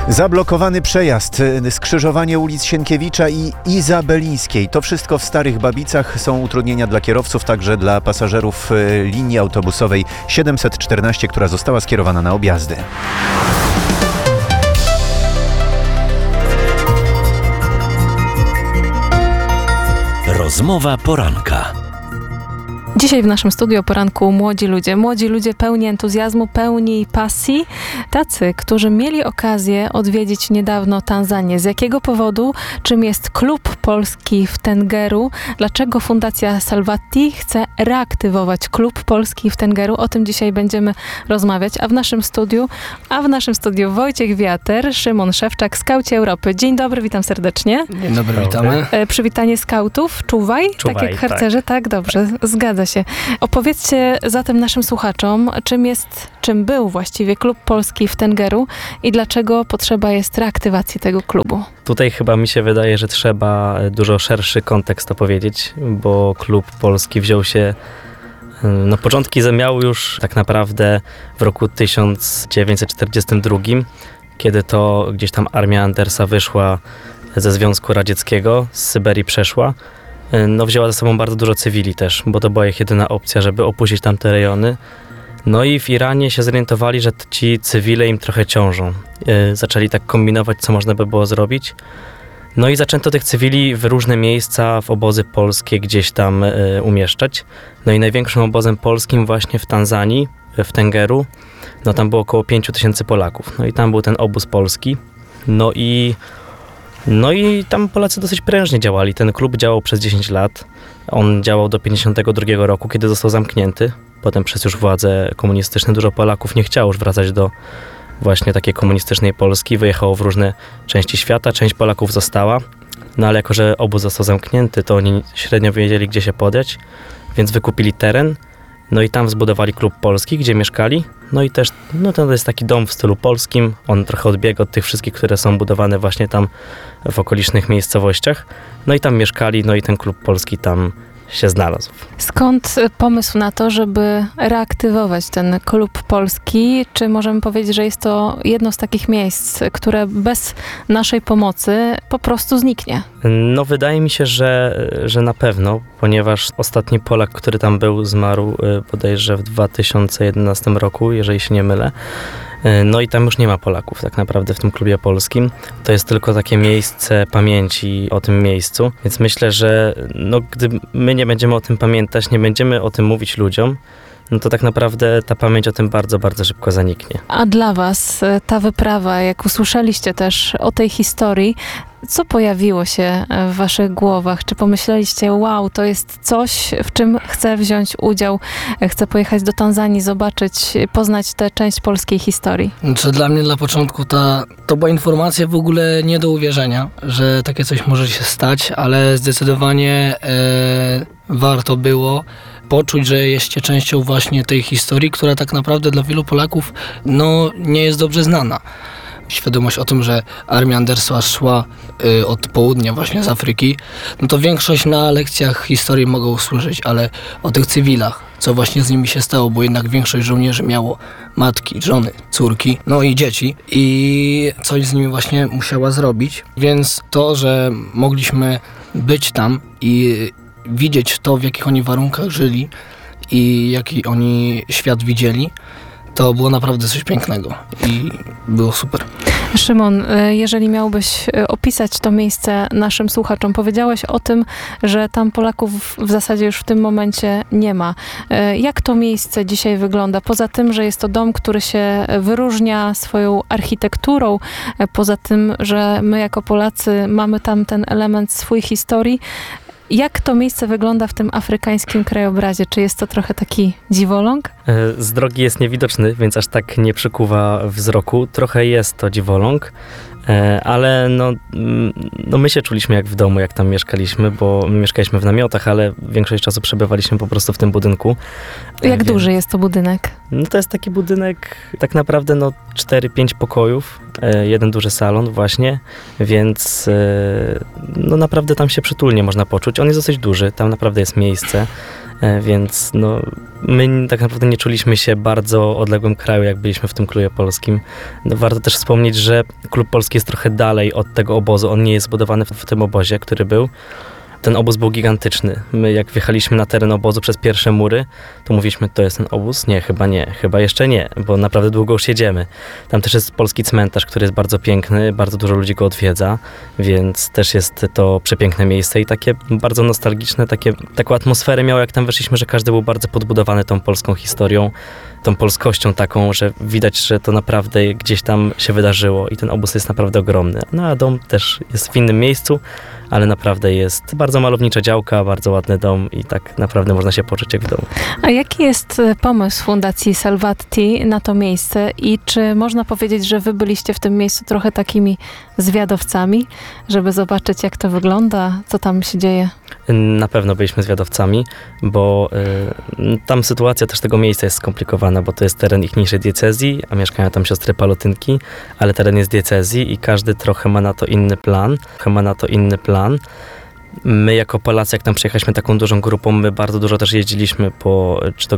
Zablokowany przejazd, skrzyżowanie ulic Sienkiewicza i Izabelińskiej. To wszystko w Starych Babicach. Są utrudnienia dla kierowców, także dla pasażerów linii autobusowej 714, która została skierowana na objazdy. Rozmowa poranka. Dzisiaj w naszym studiu o poranku młodzi ludzie pełni entuzjazmu, pełni pasji, tacy, którzy mieli okazję odwiedzić niedawno Tanzanię. Z jakiego powodu? Czym jest klub polski w Tengeru? Dlaczego Fundacja Salvati chce reaktywować klub polski w Tengeru? O tym dzisiaj będziemy rozmawiać. A w naszym studiu Wojciech Wiater, Szymon Szewczak, Skauci Europy. Dzień dobry, witam serdecznie. Dzień dobry, witamy. Przywitanie skautów. Czuwaj, tak jak harcerze, tak? Dobrze, zgadza się. Opowiedzcie zatem naszym słuchaczom, czym był właściwie klub polski w Tengeru i dlaczego potrzeba jest reaktywacji tego klubu. Tutaj chyba mi się wydaje, że trzeba dużo szerszy kontekst opowiedzieć, bo klub polski wziął się, początki miał już tak naprawdę w roku 1942, kiedy to gdzieś tam armia Andersa wyszła ze Związku Radzieckiego, z Syberii przeszła. Wzięła ze sobą bardzo dużo cywili też, bo to była ich jedyna opcja, żeby opuścić tamte rejony. I w Iranie się zorientowali, że ci cywile im trochę ciążą. Zaczęli tak kombinować, co można by było zrobić. I zaczęto tych cywili w różne miejsca, w obozy polskie gdzieś tam umieszczać. I największym obozem polskim właśnie w Tanzanii, w Tengeru, tam było około 5000 Polaków. I tam był ten obóz polski. I tam Polacy dosyć prężnie działali. Ten klub działał przez 10 lat. On działał do 1952 roku, kiedy został zamknięty. Potem przez już władze komunistyczne dużo Polaków nie chciało już wracać do właśnie takiej komunistycznej Polski. Wyjechało w różne części świata. Część Polaków została. Ale jako, że obóz został zamknięty, to oni średnio wiedzieli, gdzie się podać. Więc wykupili teren. I tam zbudowali klub polski, gdzie mieszkali. I też, to jest taki dom w stylu polskim. On trochę odbiega od tych wszystkich, które są budowane właśnie tam w okolicznych miejscowościach. I tam mieszkali, i ten klub polski tam się znalazł. Skąd pomysł na to, żeby reaktywować ten klub polski? Czy możemy powiedzieć, że jest to jedno z takich miejsc, które bez naszej pomocy po prostu zniknie? Wydaje mi się, że na pewno, ponieważ ostatni Polak, który tam był, zmarł bodajże w 2011 roku, jeżeli się nie mylę. I tam już nie ma Polaków tak naprawdę w tym klubie polskim. To jest tylko takie miejsce pamięci o tym miejscu. Więc myślę, że gdy my nie będziemy o tym pamiętać, nie będziemy o tym mówić ludziom, to tak naprawdę ta pamięć o tym bardzo, bardzo szybko zaniknie. A dla was ta wyprawa, jak usłyszeliście też o tej historii, co pojawiło się w waszych głowach? Czy pomyśleliście, wow, to jest coś, w czym chcę wziąć udział, chcę pojechać do Tanzanii, zobaczyć, poznać tę część polskiej historii? Dla mnie na początku to była informacja w ogóle nie do uwierzenia, że takie coś może się stać, ale zdecydowanie warto było poczuć, że jesteście częścią właśnie tej historii, która tak naprawdę dla wielu Polaków nie jest dobrze znana. Świadomość o tym, że armia Andersa szła od południa właśnie z Afryki, to większość na lekcjach historii mogą usłyszeć, ale o tych cywilach, co właśnie z nimi się stało, bo jednak większość żołnierzy miało matki, żony, córki, i dzieci i coś z nimi właśnie musiała zrobić, więc to, że mogliśmy być tam i widzieć to, w jakich oni warunkach żyli i jaki oni świat widzieli, to było naprawdę coś pięknego i było super. Szymon, jeżeli miałbyś opisać to miejsce naszym słuchaczom, powiedziałeś o tym, że tam Polaków w zasadzie już w tym momencie nie ma. Jak to miejsce dzisiaj wygląda? Poza tym, że jest to dom, który się wyróżnia swoją architekturą, poza tym, że my jako Polacy mamy tam ten element swojej historii, jak to miejsce wygląda w tym afrykańskim krajobrazie? Czy jest to trochę taki dziwoląg? Z drogi jest niewidoczny, więc aż tak nie przykuwa wzroku. Trochę jest to dziwoląg, ale my się czuliśmy jak w domu, jak tam mieszkaliśmy, bo my mieszkaliśmy w namiotach, ale większość czasu przebywaliśmy po prostu w tym budynku. Jak duży jest to budynek? To jest taki budynek tak naprawdę 4-5 pokojów, jeden duży salon właśnie, więc naprawdę tam się przytulnie można poczuć. On jest dosyć duży, tam naprawdę jest miejsce. więc no, my tak naprawdę nie czuliśmy się bardzo odległym kraju, jak byliśmy w tym klubie polskim. No, warto też wspomnieć, że klub polski jest trochę dalej od tego obozu. On nie jest zbudowany w tym obozie, który był. Ten obóz był gigantyczny. My jak wjechaliśmy na teren obozu przez pierwsze mury, to mówiliśmy, to jest ten obóz? Nie, chyba jeszcze nie, bo naprawdę długo już jedziemy. Tam też jest polski cmentarz, który jest bardzo piękny, bardzo dużo ludzi go odwiedza, więc też jest to przepiękne miejsce i takie bardzo nostalgiczne, taką atmosferę miało, jak tam weszliśmy, że każdy był bardzo podbudowany tą polską historią, tą polskością taką, że widać, że to naprawdę gdzieś tam się wydarzyło i ten obóz jest naprawdę ogromny. No a dom też jest w innym miejscu, ale naprawdę jest bardzo malownicza działka, bardzo ładny dom i tak naprawdę można się poczuć jak w domu. A jaki jest pomysł Fundacji Salvati na to miejsce i czy można powiedzieć, że wy byliście w tym miejscu trochę takimi zwiadowcami, żeby zobaczyć, jak to wygląda, co tam się dzieje? Na pewno byliśmy zwiadowcami, bo tam sytuacja też tego miejsca jest skomplikowana, bo to jest teren ichniejszej diecezji, a mieszkają tam siostry Palotynki, ale teren jest diecezji i każdy trochę ma na to inny plan. My jako Polacy, jak tam przyjechaliśmy taką dużą grupą, my bardzo dużo też jeździliśmy czy to